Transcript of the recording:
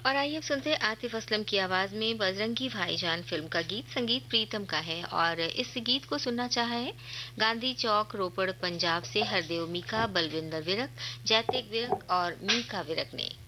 और आइए अब सुनते हैं आतिफ असलम की आवाज में बजरंगी भाईजान फिल्म का गीत। संगीत प्रीतम का है और इस गीत को सुनना चाहा है गांधी चौक रोपड़ पंजाब से हरदेव मीका, बलविंदर विरक, जैतिक विरक और मीका विरक ने।